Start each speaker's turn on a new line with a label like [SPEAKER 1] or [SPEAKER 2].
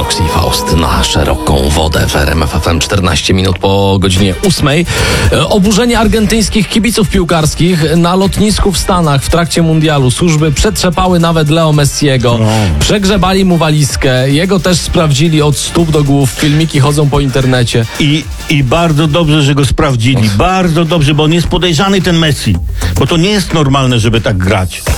[SPEAKER 1] Lux i Faust na szeroką wodę w RMF FM 14 minut po godzinie 8. Oburzenie argentyńskich kibiców piłkarskich na lotnisku w Stanach w trakcie mundialu. Służby przetrzepały nawet Leo Messiego. Przegrzebali mu walizkę. Jego też sprawdzili od stóp do głów. Filmiki chodzą po internecie.
[SPEAKER 2] I bardzo dobrze, że go sprawdzili. Bardzo dobrze, bo on jest podejrzany, ten Messi. Bo to nie jest normalne, żeby tak grać.